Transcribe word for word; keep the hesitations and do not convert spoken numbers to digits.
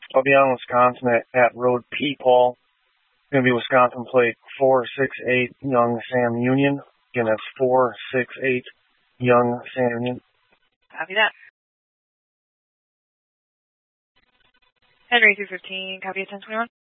I'll be on Wisconsin at, at Road P. Paul. It's going to be Wisconsin plate four six eight Young Sam Union. Again, that's four six eight Young Sam Union. Copy that. Henry three fifteen, copy at ten twenty-one.